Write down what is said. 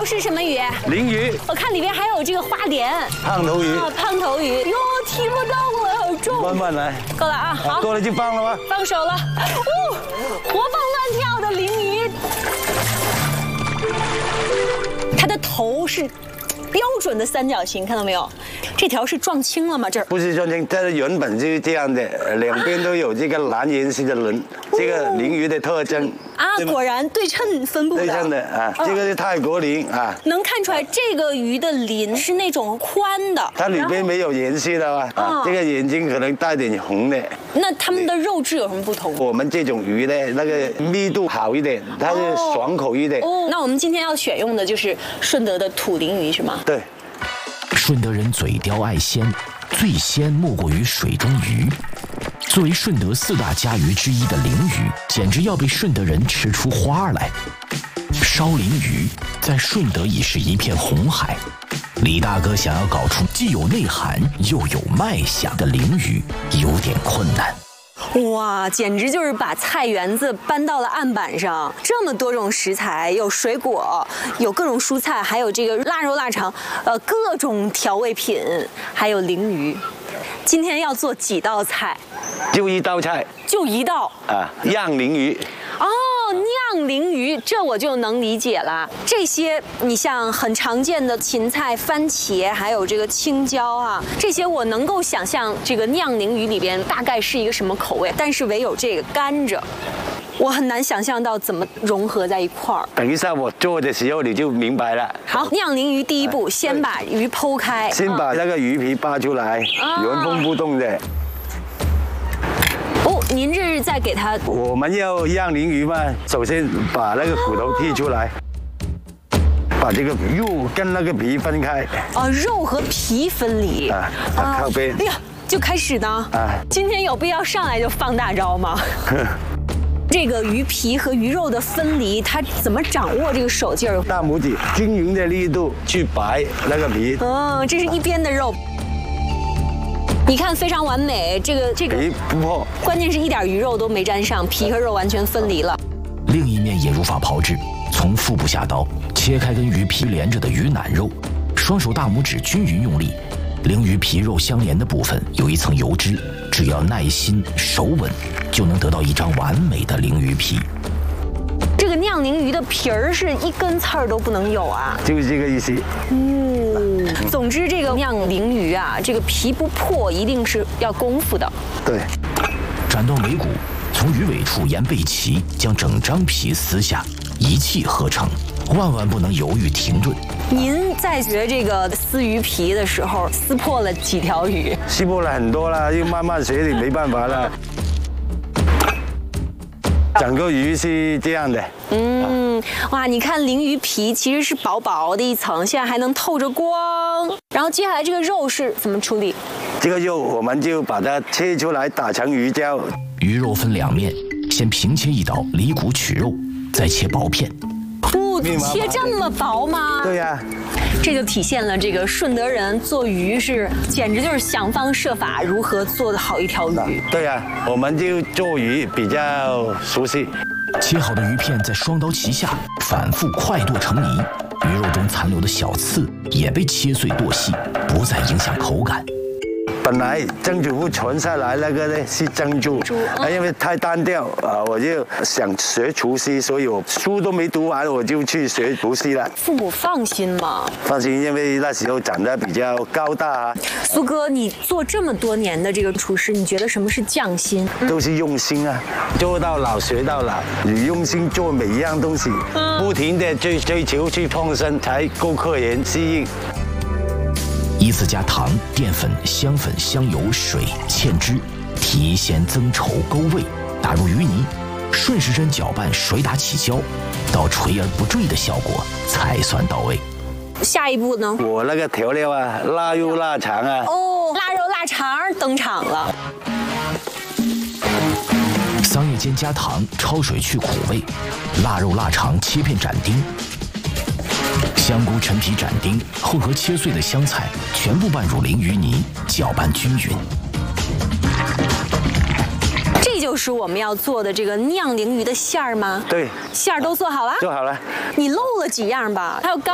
是什么鱼？ 鲮鱼。 我看里边还有这个花鲢。 胖头鱼。 胖头鱼。哟，提不动了，好重。 慢慢来。 够了啊，好。 够了就放了吗？ 放手了。哦，活蹦乱跳的鲮鱼。它的头是标准的三角形，看到没有？这条是撞青了吗？这儿不是撞青，它原本就是这样的，两边都有这个蓝颜色的轮，这个鲮鱼的特征啊，果然对称分布的。 对称的啊，这个是泰国鲮啊。 能看出来这个鱼的鳞是那种宽的， 它里边没有颜色的啊，这个眼睛可能带点红的。 那它们的肉质有什么不同？ 我们这种鱼呢，那个密度好一点，它是爽口一点。 哦，那我们今天要选用的就是顺德的土鲮鱼是吗？ 对。 顺德人嘴刁爱鲜，最鲜莫过于水中鱼。作为顺德4大家鱼之一的鲮鱼，简直要被顺德人吃出花来。烧鲮鱼在顺德已是一片红海。李大哥想要搞出既有内涵又有卖相的鲮鱼，有点困难。 哇，简直就是把菜园子搬到了案板上，这么多种食材，有水果，有各种蔬菜，还有这个腊肉、腊肠，各种调味品，还有鲮鱼。今天要做几道菜？ 就一道菜。 就一道啊，酿鲮鱼。 哦，酿鲮鱼，这我就能理解了。这些你像很常见的芹菜、番茄，还有这个青椒啊，这些我能够想象这个酿鲮鱼里边大概是一个什么口味，但是唯有这个甘蔗，我很难想象到怎么融合在一块儿。 等一下我做的时候你就明白了。 好，酿鲮鱼第一步，先把鱼剖开， 先把那个鱼皮扒出来，原封不动的。 哦，您这是在给它？ 我们要酿鲮鱼嘛，首先把那个骨头剔出来，把这个肉跟那个皮分开。 哦，肉和皮分离。 啊，靠边。 哎呀，就开始呢。啊，今天有必要上来就放大招吗？这个鱼皮和鱼肉的分离，它怎么掌握这个手劲儿？ 大拇指均匀的力度去掰那个皮。 这是一边的肉。你看非常完美，这个皮不破， 关键是一点鱼肉都没沾上，皮和肉完全分离了。 另一面也如法炮制，从腹部下刀切开跟鱼皮连着的鱼腩肉，双手大拇指均匀用力，鲮鱼皮肉相连的部分有一层油脂，只要耐心手稳，就能得到一张完美的鲮鱼皮。 这个酿鲮鱼的皮儿是一根刺儿都不能有啊， 就是这个意思。 总之这个酿鲮鱼啊，这个皮不破一定是要功夫的。 对， 斩断尾骨，从鱼尾处沿背鳍将整张皮撕下，一气呵成，万万不能犹豫停顿。 您在学这个撕鱼皮的时候，撕破了几条鱼？ 撕破了很多了，又慢慢学，你没办法了。整个鱼是这样的。 哇，你看鲮鱼皮其实是薄薄的一层，现在还能透着光。然后接下来这个肉是怎么处理？ 这个肉我们就把它切出来，打成鱼胶。 鱼肉分两面，先平切一刀，离骨取肉，再切薄片。 切这么薄吗？ 对呀。 这就体现了这个顺德人做鱼是简直就是想方设法如何做得好一条鱼。 对呀，我们就做鱼比较熟悉。 切好的鱼片在双刀齐下，反复快剁成泥，鱼肉中残留的小刺也被切碎剁细，不再影响口感。 本来曾祖父传下来那个呢是蒸猪，因为太单调啊，我就想学厨师，所以我书都没读完我就去学厨师了。 父母放心吗？ 放心，因为那时候长得比较高大啊。 苏哥，你做这么多年的这个厨师，你觉得什么是匠心？ 都是用心啊，做到老学到老。你用心做每一样东西，不停地追求去创新，才够客人适应。 依次加糖、淀粉、香粉、香油、水芡汁，提鲜增稠勾味，打入鱼泥，顺时针搅拌，水打起胶，到垂而不坠的效果才算到位。 下一步呢？ 我那个调料啊，腊肉、腊肠啊。 哦，腊肉、腊肠登场了。 桑叶间加糖，焯水去苦味，腊肉、腊肠切片斩丁。香菇、陈皮斩丁，混合切碎的香菜，全部拌入鲮鱼泥，搅拌均匀。 这就是我们要做的这个酿鲮鱼的馅儿吗？ 对， 馅儿都做好了。 做好了。 你漏了几样吧？还有干